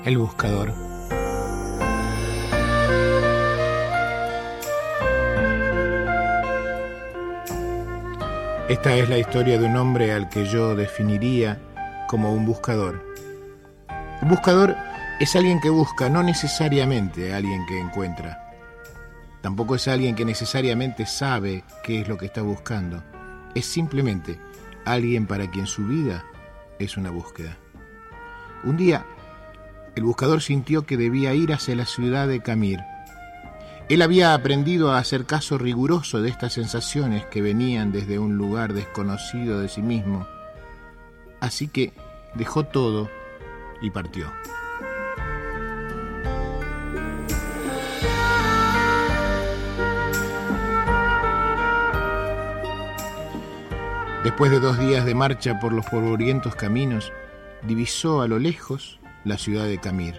El buscador. Esta es la historia de un hombre al que yo definiría como un buscador. Un buscador es alguien que busca, no necesariamente alguien que encuentra. Tampoco es alguien que necesariamente sabe qué es lo que está buscando. Es simplemente alguien para quien su vida es una búsqueda. Un día, el buscador sintió que debía ir hacia la ciudad de Camir. Él había aprendido a hacer caso riguroso de estas sensaciones que venían desde un lugar desconocido de sí mismo. Así que dejó todo y partió. Después de 2 días de marcha por los polvorientos caminos, divisó a lo lejos la ciudad de Camir.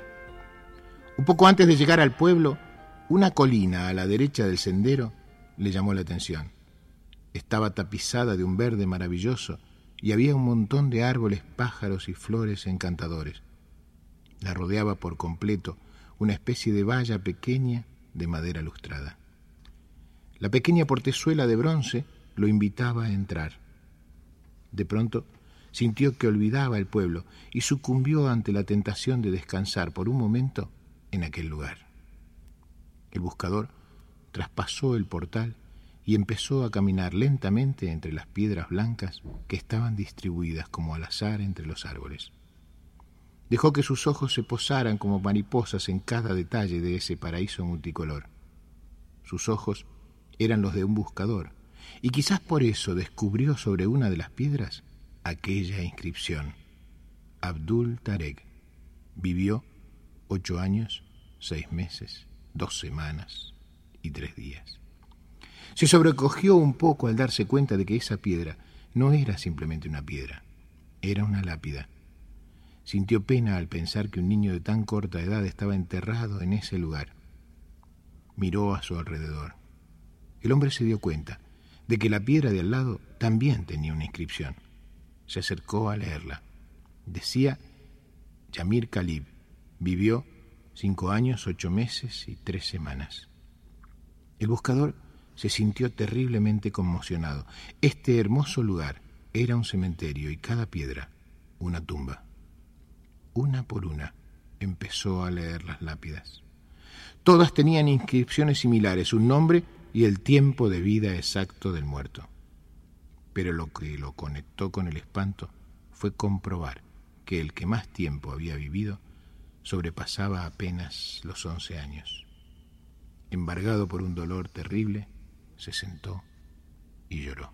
Un poco antes de llegar al pueblo, una colina a la derecha del sendero le llamó la atención. Estaba tapizada de un verde maravilloso y había un montón de árboles, pájaros y flores encantadores. La rodeaba por completo una especie de valla pequeña de madera lustrada. La pequeña portezuela de bronce lo invitaba a entrar. De pronto sintió que olvidaba el pueblo y sucumbió ante la tentación de descansar por un momento en aquel lugar. El buscador traspasó el portal y empezó a caminar lentamente entre las piedras blancas que estaban distribuidas como al azar entre los árboles. Dejó que sus ojos se posaran como mariposas en cada detalle de ese paraíso multicolor. Sus ojos eran los de un buscador, y quizás por eso descubrió sobre una de las piedras aquella inscripción: Abdul Tarek vivió 8 años, 6 meses, 2 semanas y 3 días. Se sobrecogió un poco al darse cuenta de que esa piedra no era simplemente una piedra, era una lápida. Sintió pena al pensar que un niño de tan corta edad estaba enterrado en ese lugar. Miró a su alrededor. El hombre se dio cuenta de que la piedra de al lado también tenía una inscripción. Se acercó a leerla. Decía: Yamir Khalib vivió 5 años, 8 meses y 3 semanas. El buscador se sintió terriblemente conmocionado. Este hermoso lugar era un cementerio y cada piedra una tumba. Una por una empezó a leer las lápidas. Todas tenían inscripciones similares, un nombre y el tiempo de vida exacto del muerto. Pero lo que lo conectó con el espanto fue comprobar que el que más tiempo había vivido sobrepasaba apenas los 11 años. Embargado por un dolor terrible, se sentó y lloró.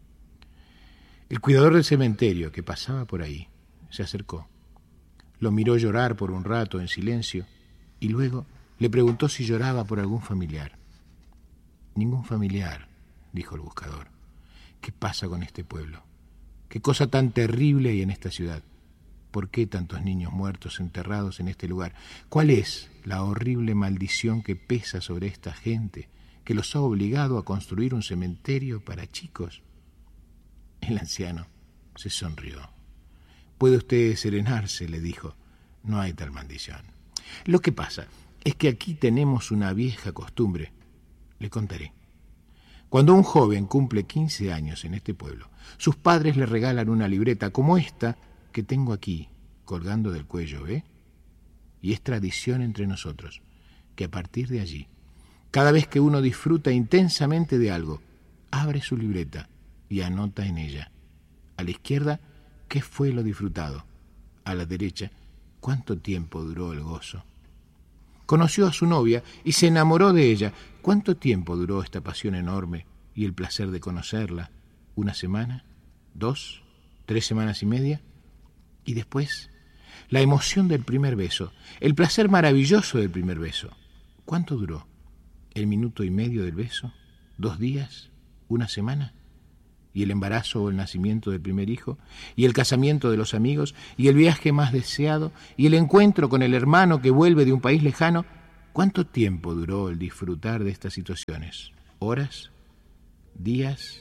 El cuidador del cementerio, que pasaba por ahí, se acercó. Lo miró llorar por un rato en silencio y luego le preguntó si lloraba por algún familiar. Ningún familiar, dijo el buscador. ¿Qué pasa con este pueblo? ¿Qué cosa tan terrible hay en esta ciudad? ¿Por qué tantos niños muertos enterrados en este lugar? ¿Cuál es la horrible maldición que pesa sobre esta gente, que los ha obligado a construir un cementerio para chicos? El anciano se sonrió. «Puede usted serenarse», le dijo. «No hay tal maldición. Lo que pasa es que aquí tenemos una vieja costumbre. Le contaré. Cuando un joven cumple 15 años en este pueblo, sus padres le regalan una libreta como esta que tengo aquí, colgando del cuello, ¿ve? Y es tradición entre nosotros que a partir de allí, cada vez que uno disfruta intensamente de algo, abre su libreta y anota en ella. A la izquierda, ¿qué fue lo disfrutado? A la derecha, ¿cuánto tiempo duró el gozo? Conoció a su novia y se enamoró de ella. ¿Cuánto tiempo duró esta pasión enorme y el placer de conocerla? ¿1 semana? 2, 3 semanas y media. Y después, la emoción del primer beso, el placer maravilloso del primer beso. ¿Cuánto duró? ¿1 minuto y medio del beso? 2 días? 1 semana? ¿Y el embarazo o el nacimiento del primer hijo? ¿Y el casamiento de los amigos? ¿Y el viaje más deseado? ¿Y el encuentro con el hermano que vuelve de un país lejano? ¿Cuánto tiempo duró el disfrutar de estas situaciones? ¿Horas? ¿Días?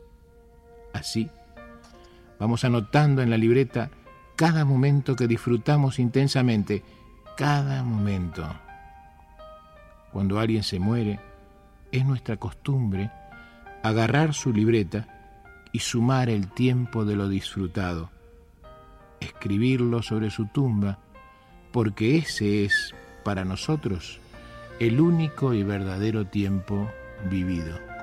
Así, vamos anotando en la libreta cada momento que disfrutamos intensamente cada momento. Cuando alguien se muere, es nuestra costumbre agarrar su libreta y sumar el tiempo de lo disfrutado, escribirlo sobre su tumba, porque ese es, para nosotros, el único y verdadero tiempo vivido.